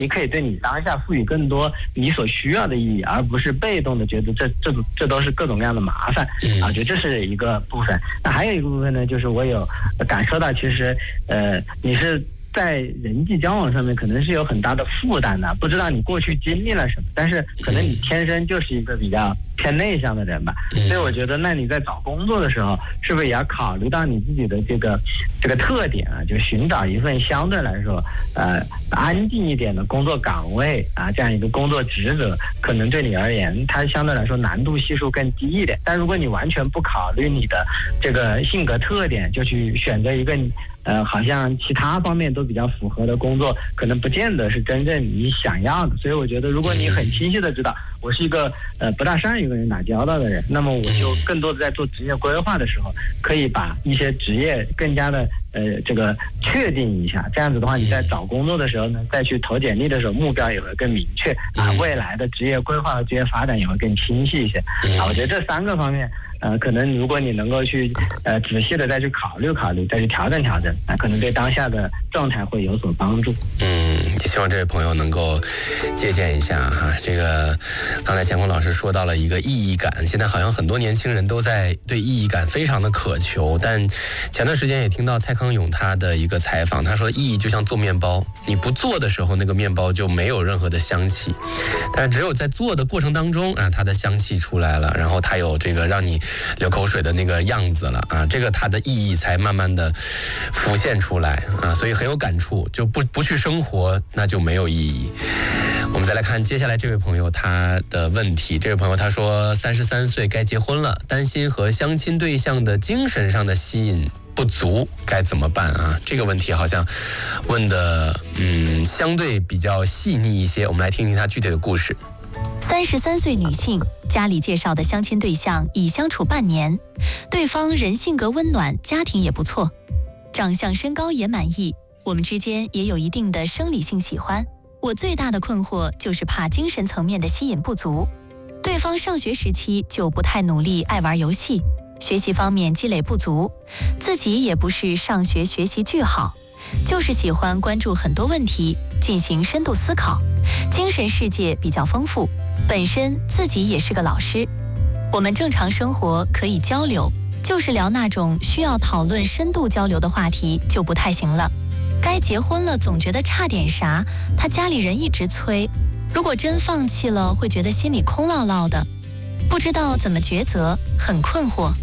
你可以对你当下赋予更多你所需要的意义，而不是被动的觉得这都是各种各样的麻烦啊。我觉得这是一个部分。那还有一个部分呢，就是我有感受到，其实你是在人际交往上面可能是有很大的负担的，不知道你过去经历了什么，但是可能你天生就是一个比较偏内向的人吧。所以我觉得，那你在找工作的时候，是不是也要考虑到你自己的这个特点啊？就寻找一份相对来说安静一点的工作岗位啊，这样一个工作职责，可能对你而言，它相对来说难度系数更低一点。但如果你完全不考虑你的这个性格特点，就去选择一个好像其他方面都比较符合的工作，可能不见得是真正你想要的。所以我觉得，如果你很清晰的知道我是一个不大善于跟人打交道的人，那么我就更多的在做职业规划的时候，可以把一些职业更加的这个确定一下。这样子的话，你在找工作的时候呢，再去投简历的时候，目标也会更明确啊，未来的职业规划和职业发展也会更清晰一些啊。我觉得这3个方面。可能如果你能够去仔细的再去考虑，再去调整，可能对当下的状态会有所帮助。 也希望这位朋友能够借鉴一下哈。这个刚才乾坤老师说到了一个意义感，现在好像很多年轻人都在对意义感非常的渴求。但前段时间也听到蔡康永他的一个采访，他说意义就像做面包，你不做的时候，那个面包就没有任何的香气，但只有在做的过程当中啊，它的香气出来了，然后它有这个让你流口水的那个样子了啊，这个它的意义才慢慢的浮现出来啊，所以很有感触，就不去生活，那就没有意义。我们再来看接下来这位朋友他的问题。这位朋友他说，33岁该结婚了，担心和相亲对象的精神上的吸引不足，该怎么办啊？这个问题好像问的相对比较细腻一些，我们来听听他具体的故事。 33岁女性，家里介绍的相亲对象已相处半年，对方人性格温暖，家庭也不错，长相身高也满意，我们之间也有一定的生理性喜欢。我最大的困惑就是怕精神层面的吸引不足。对方上学时期就不太努力，爱玩游戏，学习方面积累不足，自己也不是上学学习巨好，就是喜欢关注很多问题，进行深度思考，精神世界比较丰富，本身自己也是个老师。我们正常生活可以交流，就是聊那种需要讨论深度交流的话题就不太行了。该结婚了，总觉得差点啥，他家里人一直催，如果真放弃了，会觉得心里空落落的，不知道怎么抉择，很困惑。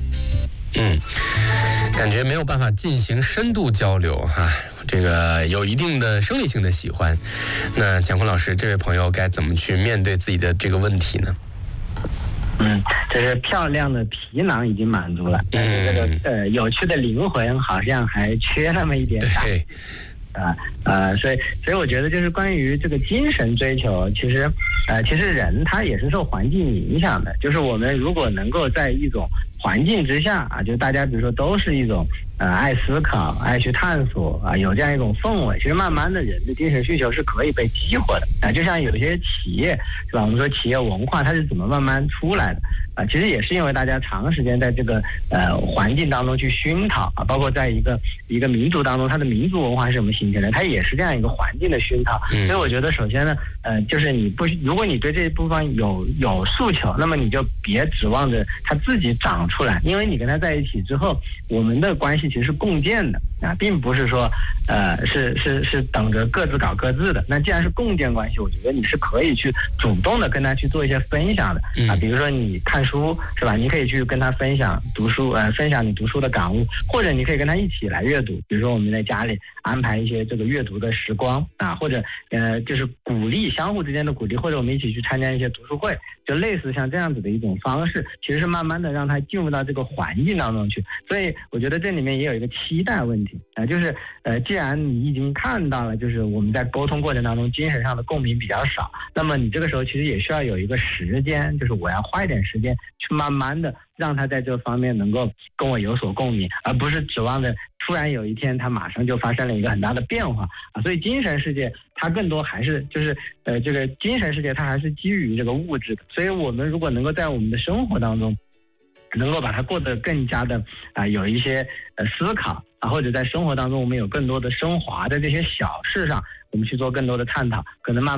感觉没有办法进行深度交流哈，这个有一定的生理性的喜欢。那乾坤老师，这位朋友该怎么去面对自己的这个问题呢？ 这是漂亮的皮囊已经满足了，但是这个有趣的灵魂好像还缺那么一点啥。 对。 所以我觉得就是关于这个精神追求，其实人他也是受环境影响的。就是我们如果能够在一种环境之下啊，就大家比如说都是一种爱思考、爱去探索啊，有这样一种氛围，其实慢慢的人的精神需求是可以被激活的啊。就像有些企业是吧，我们说企业文化它是怎么慢慢出来的啊？其实也是因为大家长时间在这个环境当中去熏陶啊，包括在一个民族当中，它的民族文化是怎么形成的，它也是这样一个环境的熏陶。所以我觉得首先呢，就是如果你对这一部分有诉求，那么你就别指望着它自己长出来，因为你跟他在一起之后，我们的关系其实是共建的啊，并不是说是等着各自搞各自的。那既然是共建关系，我觉得你是可以去主动的跟他去做一些分享的啊，比如说你看书是吧，你可以去跟他分享读书，分享你读书的感悟，或者你可以跟他一起来阅读，比如说我们在家里安排一些这个阅读的时光啊，或者就是鼓励相互之间的鼓励，或者我们一起去参加一些读书会，就类似像这样子的一种方式，其实是慢慢的让他进入到这个环境当中去。所以我觉得这里面也有一个期待问题啊，就是既然你已经看到了，就是我们在沟通过程当中精神上的共鸣比较少，那么你这个时候其实也需要有一个时间，就是我要花一点时间去慢慢的让他在这方面能够跟我有所共鸣，而不是指望着突然有一天他马上就发生了一个很大的变化啊。所以精神世界它更多还是就是这个精神世界它还是基于这个物质的，所以我们如果能够在我们的生活当中能够把它过得更加的有一些思考啊，或者在生活当中我们有更多的升华的这些小事上， 我们去做更多的探讨，可能慢